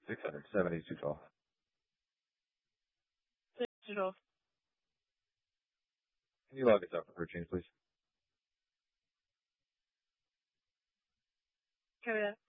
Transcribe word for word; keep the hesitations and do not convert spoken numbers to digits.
six hundred seventy, two twelve. Digital. Can you log us out for change, please? Carry that.